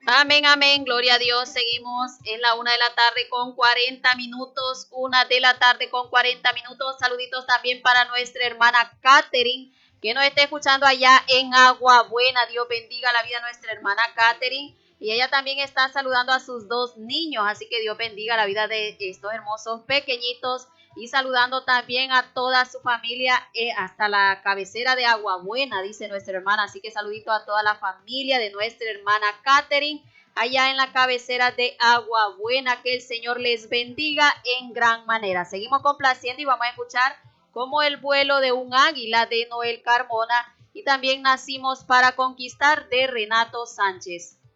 Amén, amén, gloria a Dios. Seguimos en la 1 de la tarde con 40 minutos, 1 de la tarde con 40 minutos. Saluditos también para nuestra hermana Catherine, que nos está escuchando allá en Agua Buena. Dios bendiga la vida de nuestra hermana Catherine. Y ella también está saludando a sus 2 niños, así que Dios bendiga la vida de estos hermosos pequeñitos. Y saludando también a toda su familia hasta la cabecera de Agua Buena, dice nuestra hermana. Así que saludito a toda la familia de nuestra hermana Catherine, allá en la cabecera de Agua Buena. Que el Señor les bendiga en gran manera. Seguimos complaciendo y vamos a escuchar como el vuelo de un águila de Noel Carmona y también Nacimos para Conquistar de Renato Sánchez.